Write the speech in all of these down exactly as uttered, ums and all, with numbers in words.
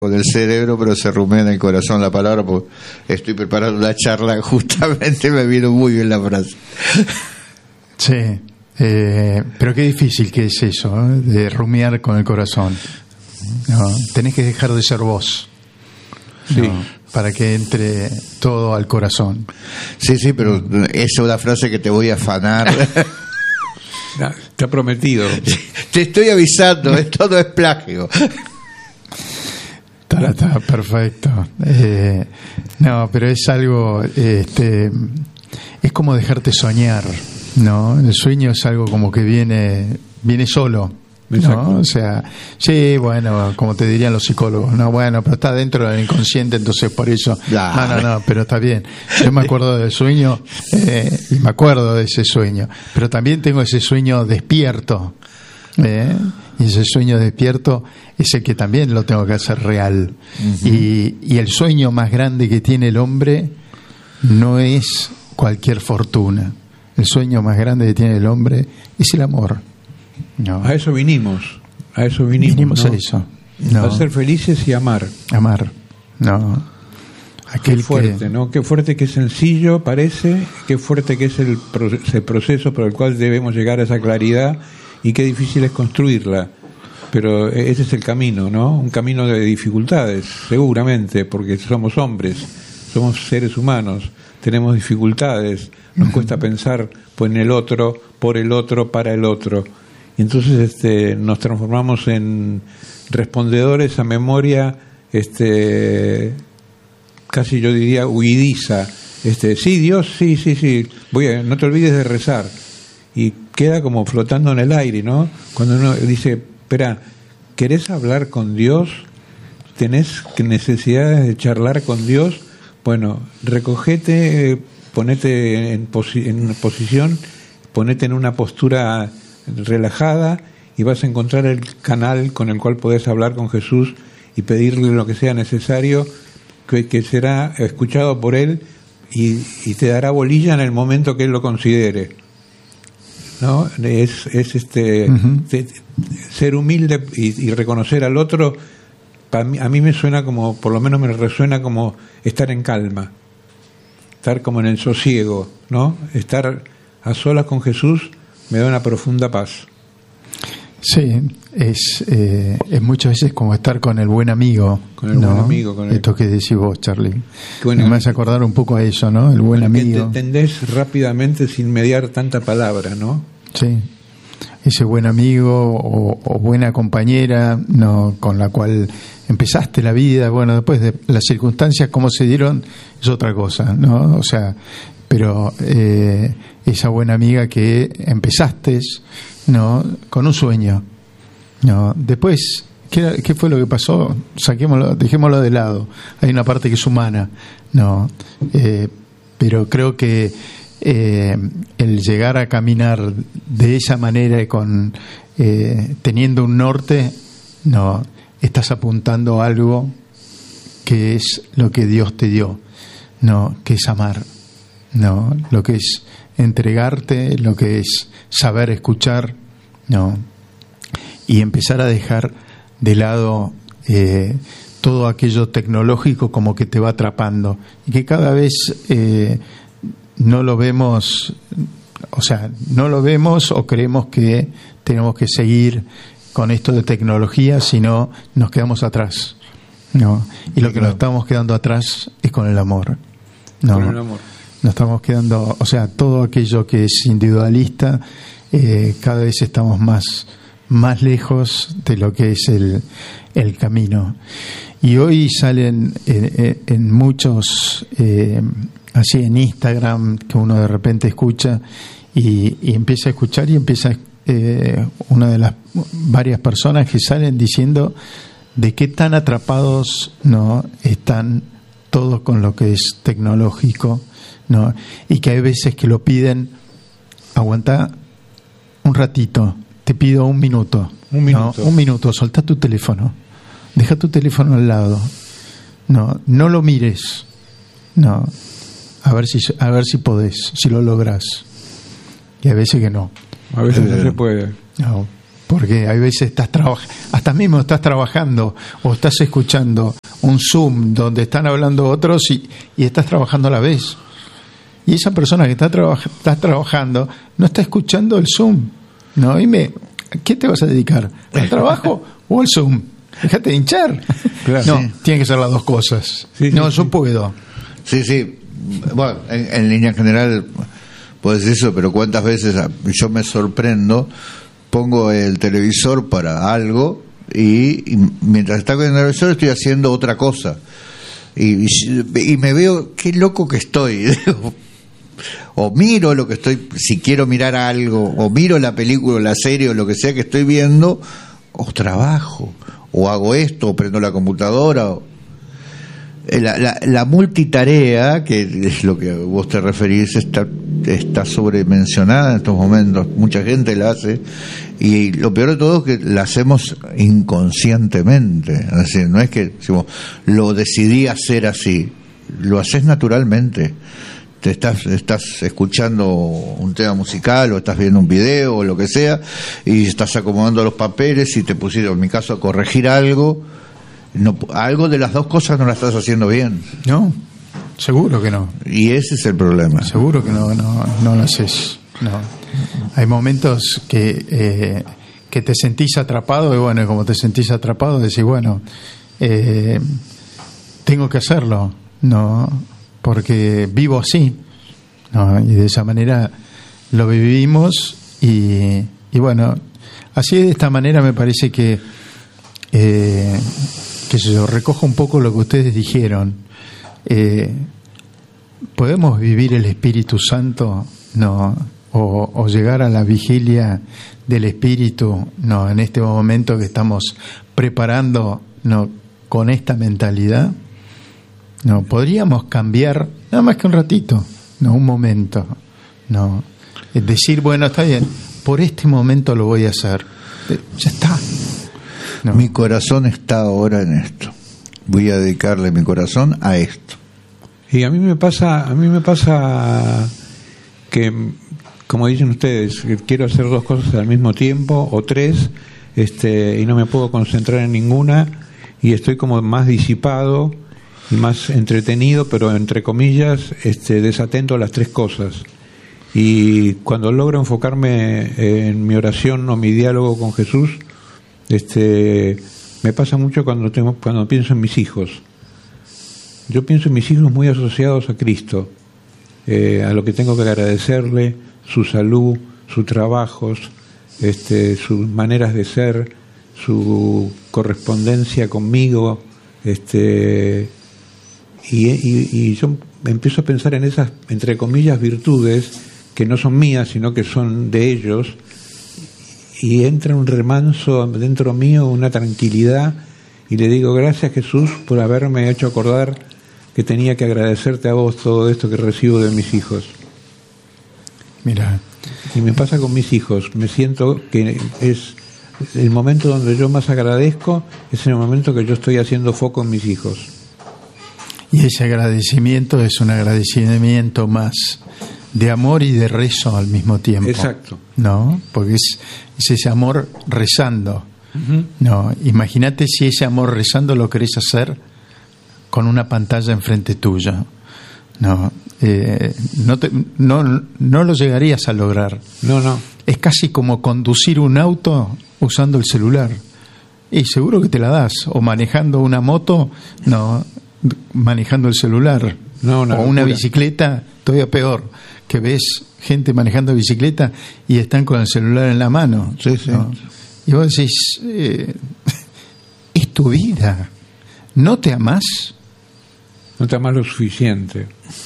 con el cerebro, pero se rumea en el corazón la palabra, porque estoy preparando una charla, justamente me vino muy bien la frase. Sí, eh, pero qué difícil que es eso, ¿eh? De rumiar con el corazón. No, tenés que dejar de ser vos, sí, ¿no? Para que entre todo al corazón. Sí, sí, pero es una frase que te voy a afanar. Te ha prometido. Te estoy avisando, esto no es plagio. Está, está perfecto. Eh, no, pero es algo, este, es como dejarte soñar, ¿no? El sueño es algo como que viene, viene solo, ¿no? O sea, sí, bueno, como te dirían los psicólogos, no, bueno, pero está dentro del inconsciente, entonces por eso, no, no, no, pero está bien. Yo me acuerdo del sueño, eh, y me acuerdo de ese sueño, pero también tengo ese sueño despierto, ¿eh? Y ese sueño despierto es el que también lo tengo que hacer real. Uh-huh. Y, y el sueño más grande que tiene el hombre no es cualquier fortuna. El sueño más grande que tiene el hombre es el amor. No. A eso vinimos, a eso vinimos. Vinimos ¿no? a eso. No. A ser felices y amar. Amar, no. Aquel qué fuerte, que... ¿no? Qué fuerte, qué sencillo parece, qué fuerte que es el, el proceso por el cual debemos llegar a esa claridad y qué difícil es construirla. Pero ese es el camino, ¿no? Un camino de dificultades, seguramente, porque somos hombres, somos seres humanos, tenemos dificultades, nos cuesta pensar pues, en el otro, por el otro, para el otro. Y entonces este, nos transformamos en respondedores a memoria, este, casi yo diría huidiza. Este, sí, Dios, sí, sí, sí, voy a, no te olvides de rezar. Y queda como flotando en el aire, ¿no? Cuando uno dice, espera, ¿querés hablar con Dios? ¿Tenés necesidades de charlar con Dios? Bueno, recogete, ponete en, posi- en una posición, ponete en una postura relajada y vas a encontrar el canal con el cual podés hablar con Jesús y pedirle lo que sea necesario, que, que será escuchado por Él y, y te dará bolilla en el momento que Él lo considere. ¿No? Es, es este uh-huh. de, ser humilde y, y reconocer al otro. Para mí, a mí me suena como, por lo menos me resuena como estar en calma, estar como en el sosiego, ¿no? Estar a solas con Jesús me da una profunda paz. Sí, es, eh, es muchas veces como estar con el buen amigo, con el ¿no? buen amigo, con el... Esto que decís vos, Charlie. Bueno, me hace acordar un poco a eso, ¿no? El buen amigo. Que te entendés rápidamente sin mediar tanta palabra, ¿no? Sí, ese buen amigo o, o buena compañera, no, con la cual empezaste la vida. Bueno, después de las circunstancias cómo se dieron es otra cosa, ¿no? O sea, pero eh, esa buena amiga que empezaste, ¿no? Con un sueño, ¿no? Después, ¿qué, qué fue lo que pasó? Saquémoslo, dejémoslo de lado. Hay una parte que es humana, ¿no? Eh, pero creo que eh, el llegar a caminar de esa manera y con eh, teniendo un norte, no, estás apuntando a algo que es lo que Dios te dio, no, que es amar, no, lo que es entregarte, lo que es saber escuchar, no, y empezar a dejar de lado eh, todo aquello tecnológico como que te va atrapando y que cada vez eh, no lo vemos, o sea, no lo vemos o creemos que tenemos que seguir con esto de tecnología, sino nos quedamos atrás, no, y lo que nos estamos quedando atrás es con el amor, no, con el amor. Nos estamos quedando, o sea, todo aquello que es individualista, eh, cada vez estamos más, más lejos de lo que es el, el camino. Y hoy salen en, en muchos, eh, así en Instagram, que uno de repente escucha y, y empieza a escuchar y empieza, eh, una de las varias personas que salen diciendo de qué tan atrapados no están todos con lo que es tecnológico, ¿no? Y que hay veces que lo piden, aguanta un ratito, te pido un minuto, un minuto, ¿no? Un minuto, soltá tu teléfono, deja tu teléfono al lado, no, no lo mires, no, a ver si, a ver si podés, si lo lográs, y a veces que no, a veces no se puede, no, porque hay veces estás trabajando, hasta mismo estás trabajando o estás escuchando un Zoom donde están hablando otros y, y estás trabajando a la vez. Y esa persona que está, traba, está trabajando no está escuchando el Zoom. No, dime, ¿a qué te vas a dedicar? ¿Al trabajo o al Zoom? Déjate de hinchar. Claro, no, sí. Tienen que ser las dos cosas. Sí, sí, no, yo sí. puedo. Sí, sí. Bueno, en, en línea general puedes decir eso, pero ¿cuántas veces yo me sorprendo? Pongo el televisor para algo y, y mientras está con el televisor estoy haciendo otra cosa. Y, y, y me veo, qué loco que estoy. O miro lo que estoy, si quiero mirar algo, o miro la película, la serie o lo que sea que estoy viendo, o trabajo, o hago esto, o prendo la computadora. O... La, la, la multitarea, que es lo que vos te referís, está, está sobremencionada en estos momentos. Mucha gente la hace, y lo peor de todo es que la hacemos inconscientemente. Es decir, no es que decimos, lo decidí hacer así, lo haces naturalmente. Te estás, estás escuchando un tema musical o estás viendo un video o lo que sea y estás acomodando los papeles y te pusieron, en mi caso, a corregir algo. No, algo de las dos cosas no la estás haciendo bien. No, seguro que no. Y ese es el problema. Seguro que no, no, no lo haces. No. Hay momentos que, eh, que te sentís atrapado y bueno, como te sentís atrapado decís, bueno, eh, tengo que hacerlo. No. Porque vivo así, ¿no? Y de esa manera lo vivimos y, y bueno, así de esta manera me parece que, eh, que yo recojo un poco lo que ustedes dijeron. Eh, ¿Podemos vivir el Espíritu Santo? No. O, o llegar a la vigilia del Espíritu, no, en este momento que estamos preparando, no, con esta mentalidad. No, podríamos cambiar, nada más que un ratito, no, un momento, no, es decir, bueno, está bien, por este momento lo voy a hacer, ya está. No. Mi corazón está ahora en esto, voy a dedicarle mi corazón a esto. Y a mí me pasa, a mí me pasa que, como dicen ustedes, que quiero hacer dos cosas al mismo tiempo o tres, este, y no me puedo concentrar en ninguna y estoy como más disipado y más entretenido, pero entre comillas, este, desatento a las tres cosas. Y cuando logro enfocarme en mi oración o mi diálogo con Jesús, este, me pasa mucho cuando tengo, cuando pienso en mis hijos. Yo pienso en mis hijos muy asociados a Cristo, eh, a lo que tengo que agradecerle, su salud, sus trabajos, este, sus maneras de ser, su correspondencia conmigo, este Y, y, y yo empiezo a pensar en esas, entre comillas, virtudes que no son mías, sino que son de ellos, y entra un remanso dentro mío, una tranquilidad, y le digo, gracias Jesús por haberme hecho acordar que tenía que agradecerte a vos todo esto que recibo de mis hijos. Mira. Y me pasa con mis hijos, me siento que es el momento donde yo más agradezco, es el momento que yo estoy haciendo foco en mis hijos. Y ese agradecimiento es un agradecimiento más de amor y de rezo al mismo tiempo. Exacto. ¿No? Porque es, es ese amor rezando. Uh-huh. No, imagínate si ese amor rezando lo querés hacer con una pantalla enfrente tuya. No, eh, no, te, no, no lo llegarías a lograr. No, no. Es casi como conducir un auto usando el celular. Y seguro que te la das. O manejando una moto, no... manejando el celular, no, una o una locura. Bicicleta, todavía peor, que ves gente manejando bicicleta y están con el celular en la mano. Sí, sí. ¿No? Y vos decís, eh, es tu vida, ¿no te amás? No te amás lo suficiente.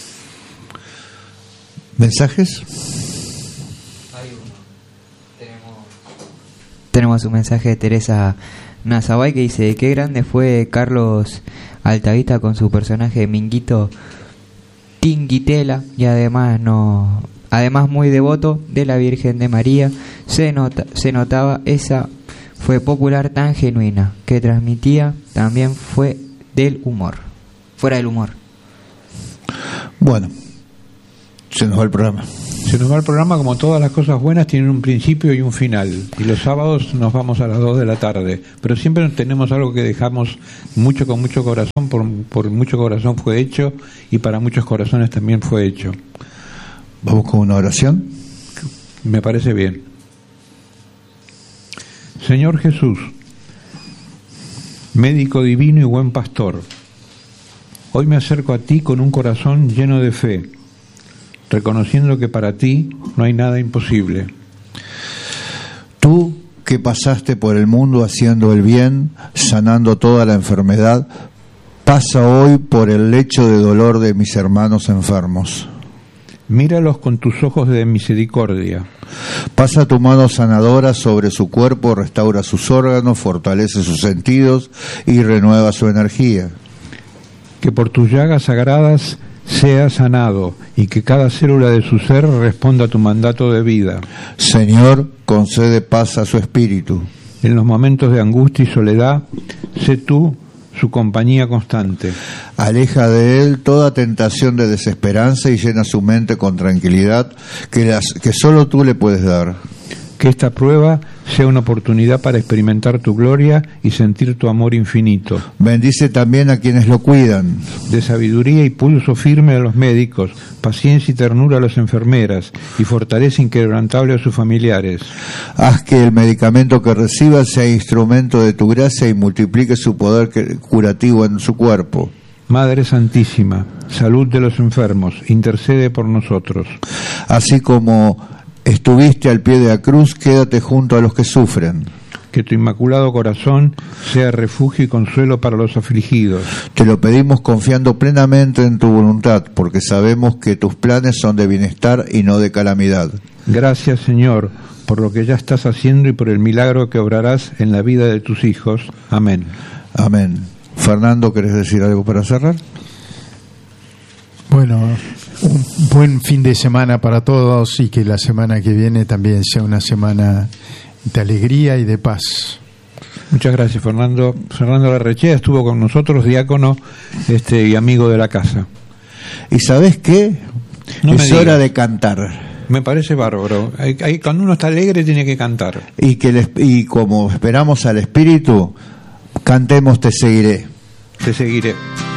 ¿Mensajes? Hay uno. Tenemos, Tenemos un mensaje de Teresa Nazabay que dice, qué grande fue Carlos Altavista con su personaje Minguito Tinguitela, y además no además muy devoto de la Virgen de María. Se nota, se notaba esa fue popular tan genuina que transmitía, también fue del humor, fuera del humor. Bueno, se nos va el programa. Se nos va el programa, como todas las cosas buenas tienen un principio y un final, y los sábados nos vamos a las dos de la tarde, pero siempre tenemos algo que dejamos mucho con mucho corazón, por, por mucho corazón fue hecho, y para muchos corazones también fue hecho. ¿Vamos con una oración? Me parece bien. Señor Jesús, médico divino y buen pastor, hoy me acerco a ti con un corazón lleno de fe, reconociendo que para ti no hay nada imposible. Tú que pasaste por el mundo haciendo el bien, sanando toda la enfermedad, pasa hoy por el lecho de dolor de mis hermanos enfermos. Míralos con tus ojos de misericordia. Pasa tu mano sanadora sobre su cuerpo, restaura sus órganos, fortalece sus sentidos y renueva su energía. Que por tus llagas sagradas sea sanado y que cada célula de su ser responda a tu mandato de vida. Señor, concede paz a su espíritu. En los momentos de angustia y soledad, sé tú su compañía constante. Aleja de él toda tentación de desesperanza y llena su mente con tranquilidad que, las, que solo tú le puedes dar. Que esta prueba sea una oportunidad para experimentar tu gloria y sentir tu amor infinito. Bendice también a quienes lo cuidan. De sabiduría y pulso firme a los médicos, paciencia y ternura a las enfermeras, y fortaleza inquebrantable a sus familiares. Haz que el medicamento que reciba sea instrumento de tu gracia y multiplique su poder curativo en su cuerpo. Madre Santísima, salud de los enfermos, intercede por nosotros. Así como estuviste al pie de la cruz, quédate junto a los que sufren. Que tu inmaculado corazón sea refugio y consuelo para los afligidos. Te lo pedimos confiando plenamente en tu voluntad, porque sabemos que tus planes son de bienestar y no de calamidad. Gracias, Señor, por lo que ya estás haciendo y por el milagro que obrarás en la vida de tus hijos. Amén. Amén. Fernando, ¿querés decir algo para cerrar? Bueno, un buen fin de semana para todos y que la semana que viene también sea una semana de alegría y de paz. Muchas gracias, Fernando. Fernando Larrechea estuvo con nosotros, diácono este, y amigo de la casa. ¿Y sabés qué? No es hora de cantar. Me parece bárbaro. Hay, hay, cuando uno está alegre tiene que cantar. Y, que les, y como esperamos al Espíritu, cantemos Te seguiré. Te seguiré.